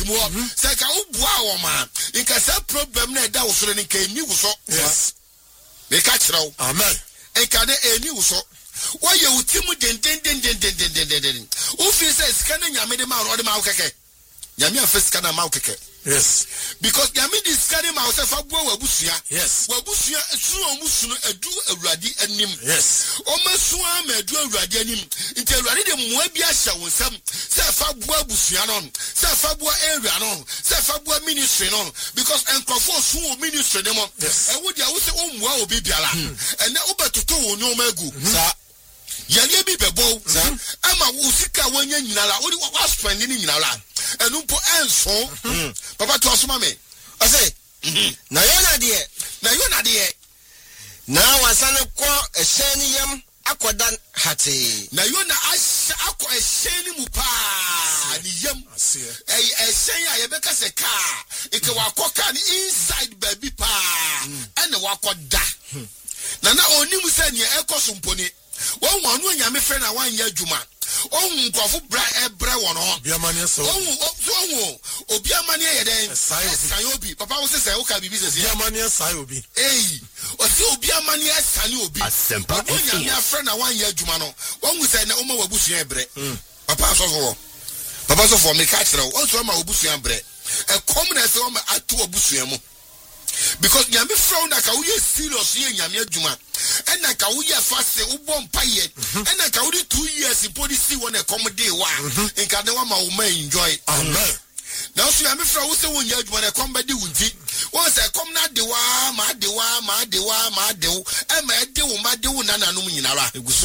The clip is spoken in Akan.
mo say ka ubua wo ma nka say problem na da wo so ne nka eni wo so yes me ka kire amen nka de eni wo so wo ye utimu den o fi say sika na nyame de ma ro de ma wo keke nyame afa sika na ma wo keke. Yes. Because Yami discarding myself a boy wabusia. Yes. Wabusia soon edu awurade anim. Yes. Omasua medu awurade anim. Inte awurade de moabia hya wonsam. Se fa boa busia non. Se fa boa area non. Se fa boa ministry non. Because enkofo so ministry dem. Yes. E wo dia wo se o moa obi biara. Ene obetoto wo nyoma agu. Sa Yale bi bebo. Ama wo sika wanya nyinara. Wo wa spend ni nyinara. Enumpo enso papa to asoma me I say na yona de na wasane ko ehyen yam akoda hate na yona akọ ehyen mu pa ni yam ehyen ya yebeka se ka ike wakoka ni inside baby pa ene wakoda na onim se ne ekoso mponi won wanu nyame fe na wan ya adwuma ohun nkofo bra wono biamane so ohun obiamane ye den sai obi papa wo se o ka bibi se biamane sai obi o se obiamane asane obi asempa nyame afre na wan ya adwuma no ohun se na o ma wabusua ebre papa so for me ka kire o so ma wabusua ebre e kom na se o ma atu wabusua mu because nyame frown na ka wo ye serious ye nyame adwuma ena ka wo ye fast wo bom paye ena ka wo 2 years policy won e come day wa nka ne wa ma wo ma enjoy amen now so nyame frown wo se wo nya adwuma na come be di wunti won se come na de wa ma de wo e ma de wo na nanom nyinara